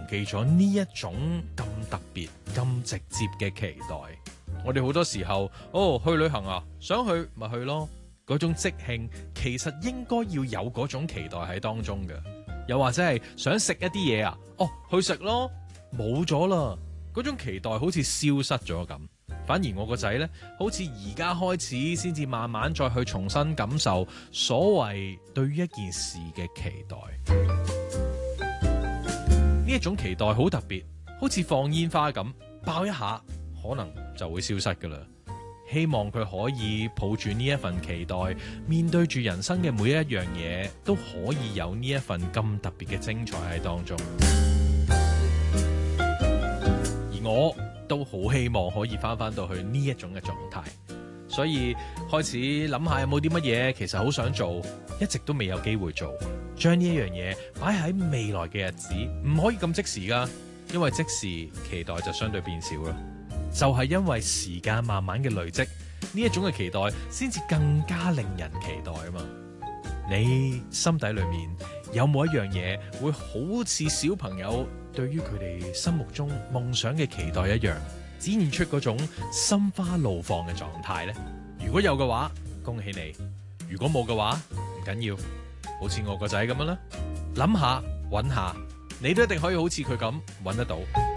記咗呢一種咁特別、咁直接嘅期待。我哋好多時候，去旅行啊，想去咪去咯。嗰種即興其實應該要有嗰種期待喺當中嘅。又或者係想食一啲嘢啊，去食咯，冇咗啦。嗰種期待好似消失咗咁。反而我個仔呢，好似而家開始先至慢慢再去重新感受所謂對於一件事嘅期待。呢一種期待好特別，好似放煙花咁，爆一下可能就會消失噶啦。希望佢可以抱住呢一份期待，面對住人生嘅每一樣嘢，都可以有呢一份咁特別嘅精彩喺當中。而我都好希望可以翻到去呢一種嘅狀態，所以開始諗下有冇啲乜嘢其實好想做，一直都未有機會做，將呢一樣嘢擺喺未來嘅日子，唔可以咁即時噶，因為即時期待就相對變少啦。就係因為時間慢慢嘅累積，呢一種嘅期待先至更加令人期待啊嘛。你心底裏面有冇一樣嘢會好似小朋友對於佢哋心目中夢想嘅期待一樣，展現出嗰種心花怒放嘅狀態呢？如果有嘅話，恭喜你；如果冇嘅話，唔緊要，好似我個仔咁樣啦，諗下，搵下，你都一定可以好似佢咁搵得到。